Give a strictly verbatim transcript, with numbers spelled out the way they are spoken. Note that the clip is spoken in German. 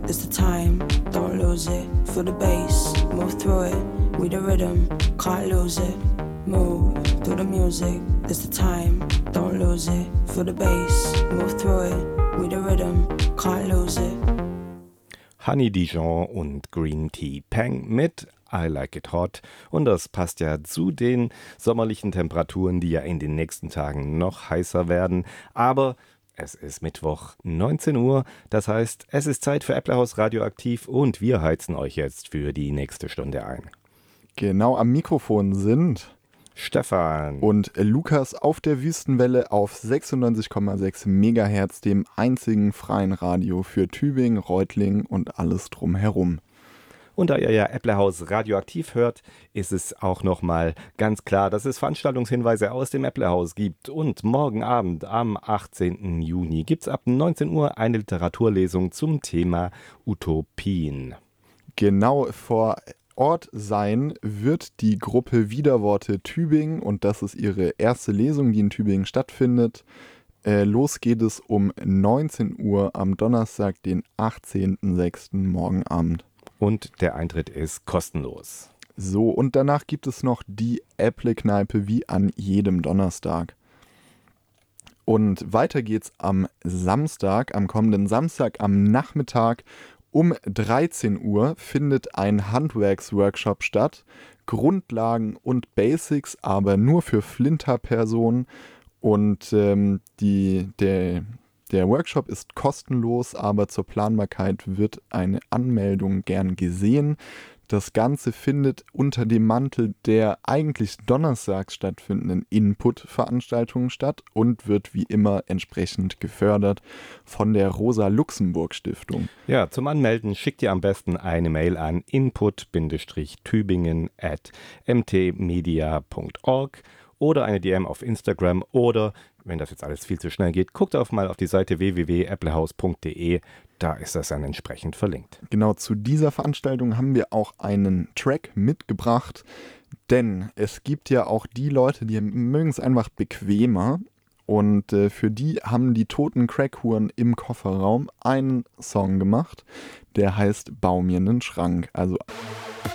it's the time, don't lose it. Feel the bass, move through it. We the rhythm, can't lose it. Move through the music, it's the time, don't lose it. Feel the bass, move through it. We the rhythm, can't lose it. Honey Dijon und Green Tea Peng mit I Like It Hot. Und das passt ja zu den sommerlichen Temperaturen, die ja in den nächsten Tagen noch heißer werden. Aber es ist Mittwoch, neunzehn Uhr. Das heißt, es ist Zeit für Äpplehaus Radioaktiv und wir heizen euch jetzt für die nächste Stunde ein. Genau, am Mikrofon sind Stefan und Lukas auf der Wüstenwelle auf sechsundneunzig Komma sechs Megahertz, dem einzigen freien Radio für Tübingen, Reutlingen und alles drumherum. Und da ihr ja Äpplehaus Radioaktiv hört, ist es auch nochmal ganz klar, dass es Veranstaltungshinweise aus dem Äpplehaus gibt. Und morgen Abend am achtzehnten Juni gibt es ab neunzehn Uhr eine Literaturlesung zum Thema Utopien. Genau, vor Ort sein wird die Gruppe Widerworte Tübingen und das ist ihre erste Lesung, die in Tübingen stattfindet. Äh, los geht es um neunzehn Uhr am Donnerstag, den achtzehnten sechsten morgen Abend. Und der Eintritt ist kostenlos. So, und danach gibt es noch die Äpple-Kneipe wie an jedem Donnerstag. Und weiter geht's am Samstag, am kommenden Samstag am Nachmittag um dreizehn Uhr findet ein Handwerksworkshop statt. Grundlagen und Basics, aber nur für Flinter-Personen. Und ähm, die, der, der Workshop ist kostenlos, aber zur Planbarkeit wird eine Anmeldung gern gesehen. Das Ganze findet unter dem Mantel der eigentlich donnerstags stattfindenden Input-Veranstaltungen statt und wird wie immer entsprechend gefördert von der Rosa-Luxemburg-Stiftung. Ja, zum Anmelden schickt ihr am besten eine Mail an input-tübingen at mtmedia punkt org oder eine D M auf Instagram oder, wenn das jetzt alles viel zu schnell geht, guckt auf mal auf die Seite w w w punkt äpplehaus punkt d e. Da ist das dann entsprechend verlinkt. Genau, zu dieser Veranstaltung haben wir auch einen Track mitgebracht, denn es gibt ja auch die Leute, die mögen es einfach bequemer und äh, für die haben die Toten Crackhuren im Kofferraum einen Song gemacht, der heißt Bau mir nen Schrank. Also